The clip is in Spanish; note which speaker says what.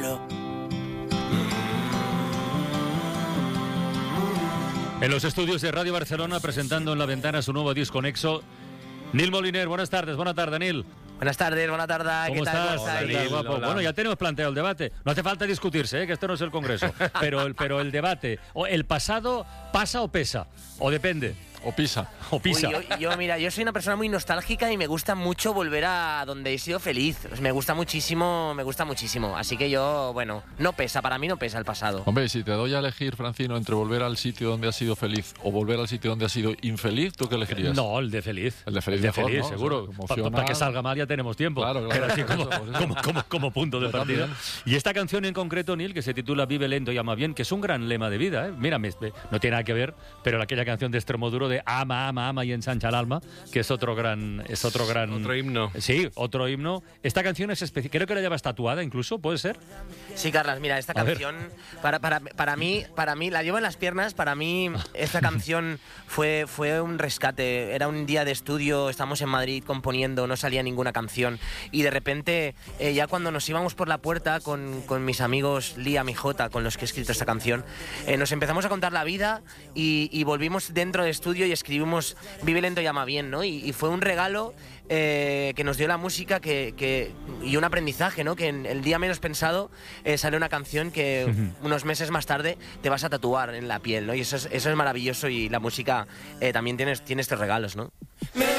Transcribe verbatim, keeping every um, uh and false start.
Speaker 1: solo.
Speaker 2: En los estudios de Radio Barcelona, presentando en la ventana su nuevo disco Nexo, Nil Moliner. Buenas tardes, buena tarde, Nil.
Speaker 3: Buenas tardes, buena tarde.
Speaker 2: ¿Cómo
Speaker 3: ¿Qué tal?
Speaker 2: estás?
Speaker 3: ¿Cómo estáis?
Speaker 2: ¿Qué tal, guapo? Bueno, ya tenemos planteado el debate. No hace falta discutirse, ¿eh? Que esto no es el Congreso. Pero el, pero el debate, o el pasado pasa o pesa, o depende.
Speaker 4: O pisa.
Speaker 2: O pisa.
Speaker 3: Uy, yo, yo, mira, yo soy una persona muy nostálgica y me gusta mucho volver a donde he sido feliz. Pues me gusta muchísimo, me gusta muchísimo. Así que yo, bueno, no pesa, para mí no pesa el pasado.
Speaker 4: Hombre, si te doy a elegir, Francino, entre volver al sitio donde has sido feliz o volver al sitio donde has sido infeliz, ¿tú qué elegirías?
Speaker 2: No, el de feliz.
Speaker 4: El de feliz,
Speaker 2: el de
Speaker 4: mejor,
Speaker 2: feliz,
Speaker 4: ¿no?
Speaker 2: seguro.
Speaker 4: O sea,
Speaker 2: Para
Speaker 4: emocional.
Speaker 2: que salga mal ya tenemos tiempo.
Speaker 4: Claro, claro.
Speaker 2: Pero así como,
Speaker 4: Por eso, por eso.
Speaker 2: como, como, como punto de
Speaker 4: Yo
Speaker 2: partida.
Speaker 4: también.
Speaker 2: Y esta canción en concreto, Nil, que se titula Vive lento y ama bien, que es un gran lema de vida, ¿eh? Mira, me- me- no tiene nada que ver, pero aquella canción de Extremoduro de ama, ama, ama y ensancha el alma, que es otro gran... Es otro gran...
Speaker 5: Otro himno.
Speaker 2: Sí, otro himno. Esta canción es especial. Creo que la llevas tatuada incluso, ¿puede ser?
Speaker 3: Sí, Carlas, mira, esta
Speaker 2: A ver.
Speaker 3: canción, para, para, para mí, para mí, la llevo en las piernas, para mí esta canción fue, fue un rescate. Era un día de estudio, estamos en Madrid componiendo, no salía ninguna canción, y de repente, eh, ya cuando nos íbamos por la puerta con, con mis amigos Liam y Jota, con los que he escrito esta canción, eh, nos empezamos a contar la vida y, y volvimos dentro del estudio y escribimos Vive lento y ama bien, ¿no? Y, y fue un regalo eh, que nos dio la música que, que, y un aprendizaje, ¿no? Que en el día menos pensado eh, sale una canción que unos meses más tarde te vas a tatuar en la piel, ¿no? Y eso es, eso es maravilloso, y la música eh, también tiene, tiene estos regalos, ¿no?
Speaker 1: Me